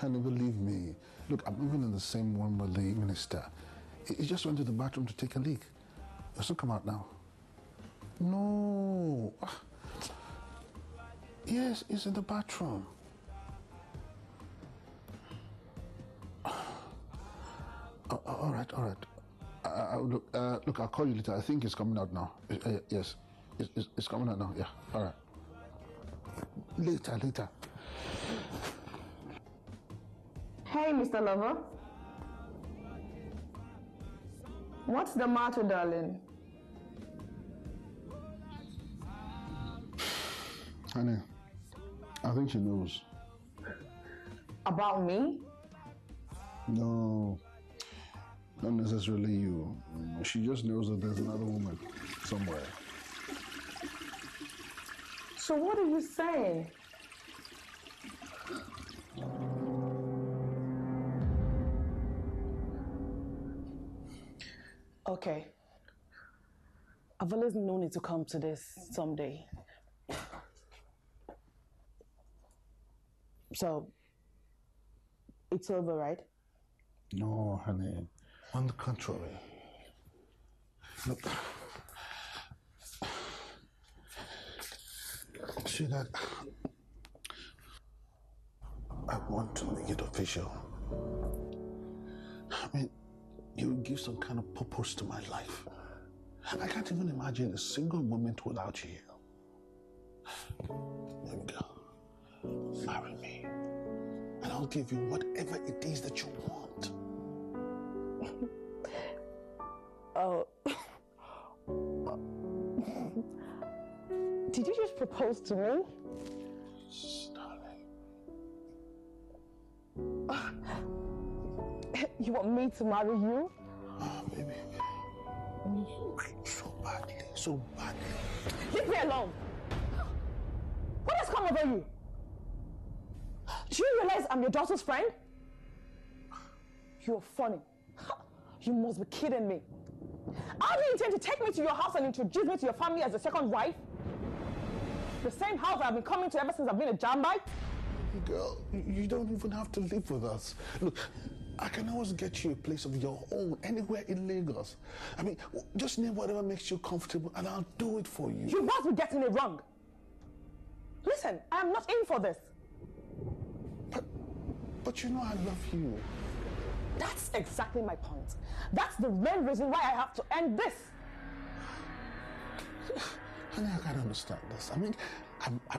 Honey, believe me. Look, I'm even in the same room with the minister. He just went to the bathroom to take a leak. He'll soon come out now. No. Yes, he's in the bathroom. All right. Look, I'll call you later. I think it's coming out now. Yes, it's coming out now. Yeah, all right. Later. Hey, Mr. Lover. What's the matter, darling? Honey, I think she knows. About me? No, not necessarily you. She just knows that there's another woman somewhere. So what are you saying? Okay. I've always known it to come to this someday. So, it's over, right? No, honey. On the contrary. Look. See that? I want to make it official. I mean, you give some kind of purpose to my life. I can't even imagine a single moment without you. There we go. Marry me, and I'll give you whatever it is that you want. Oh. Did you just propose to me? Darling. You want me to marry you? Oh, baby. So badly. Leave me alone! What has come over you? Do you realize I'm your daughter's friend? You're funny. You must be kidding me. How do you intend to take me to your house and introduce me to your family as a second wife? The same house I've been coming to ever since I've been a jambite? Girl, you don't even have to live with us. Look, I can always get you a place of your own anywhere in Lagos. I mean, just name whatever makes you comfortable and I'll do it for you. You must be getting it wrong. Listen, I am not in for this. But you know I love you. That's exactly my point. That's the main reason why I have to end this. Honey, I can't understand this. I mean,